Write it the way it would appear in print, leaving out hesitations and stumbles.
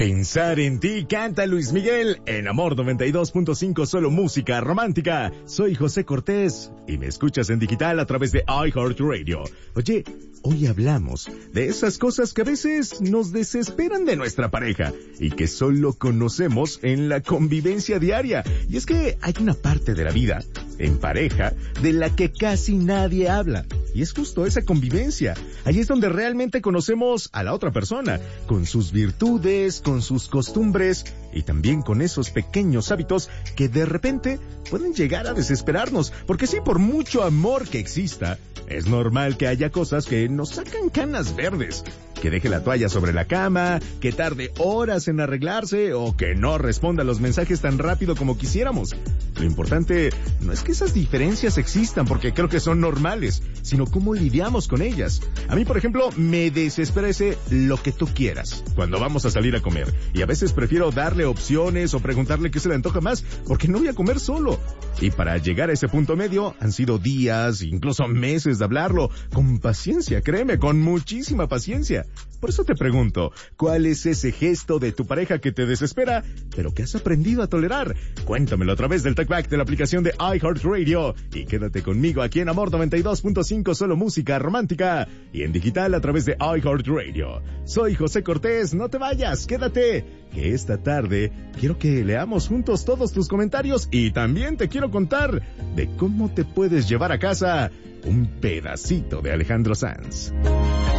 Pensar en ti canta Luis Miguel en Amor 92.5, solo música romántica. Soy José Cortés y me escuchas en digital a través de iHeartRadio. Oye, hoy hablamos de esas cosas que a veces nos desesperan de nuestra pareja y que solo conocemos en la convivencia diaria. Y es que hay una parte de la vida en pareja de la que casi nadie habla. Y es justo esa convivencia. Ahí es donde realmente conocemos a la otra persona, con sus virtudes, con sus costumbres y también con esos pequeños hábitos que de repente pueden llegar a desesperarnos. Porque sí, por mucho amor que exista, es normal que haya cosas que nos sacan canas verdes. Que deje la toalla sobre la cama, que tarde horas en arreglarse o que no responda a los mensajes tan rápido como quisiéramos. Lo importante no es que esas diferencias existan, porque creo que son normales, sino cómo lidiamos con ellas. A mí, por ejemplo, me desespera ese lo que tú quieras cuando vamos a salir a comer. Y a veces prefiero darle opciones o preguntarle qué se le antoja más, porque no voy a comer solo. Y para llegar a ese punto medio han sido días, incluso meses de hablarlo, con paciencia, créeme, con muchísima paciencia. Por eso te pregunto, ¿cuál es ese gesto de tu pareja que te desespera, pero que has aprendido a tolerar? Cuéntamelo a través del TalkBack de la aplicación de iHeartRadio y quédate conmigo aquí en Amor 92.5, solo música romántica y en digital a través de iHeartRadio. Soy José Cortés, no te vayas, quédate, que esta tarde quiero que leamos juntos todos tus comentarios y también te quiero contar de cómo te puedes llevar a casa un pedacito de Alejandro Sanz.